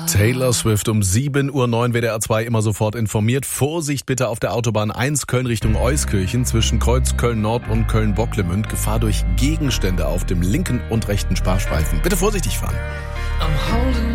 Taylor Swift um 7:09 Uhr, WDR 2 immer sofort informiert. Vorsicht bitte auf der Autobahn 1 Köln Richtung Euskirchen zwischen Kreuz Köln-Nord und Köln-Bocklemünd. Gefahr durch Gegenstände auf dem linken und rechten Sparstreifen. Bitte vorsichtig fahren. I'm holding